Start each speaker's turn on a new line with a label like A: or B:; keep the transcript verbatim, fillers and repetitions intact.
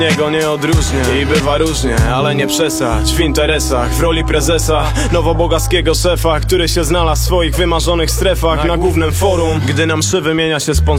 A: niego nie odróżnię. I bywa różnie, ale nie przesadź w interesach. W roli prezesa, nowobogaskiego szefa, który się znalazł w swoich wymarzonych strefach na głównym forum. Gdy na mszy wymienia się sponsor